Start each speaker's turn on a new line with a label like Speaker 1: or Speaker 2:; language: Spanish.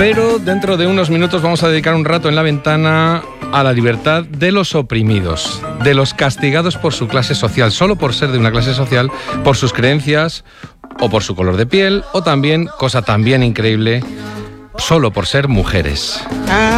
Speaker 1: Pero dentro de unos minutos vamos a dedicar un rato en La Ventana a la libertad de los oprimidos, de los castigados por su clase social, solo por ser de una clase social, por sus creencias o por su color de piel, o también, cosa también increíble, solo por ser mujeres.